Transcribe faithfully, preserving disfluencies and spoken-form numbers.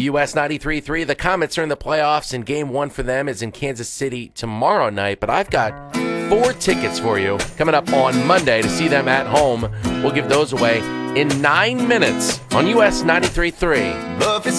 U S ninety-three point three. The Comets are in the playoffs, and game one for them is in Kansas City tomorrow night. But I've got four tickets for you coming up on Monday to see them at home. We'll give those away in nine minutes on U S ninety-three point three. Love is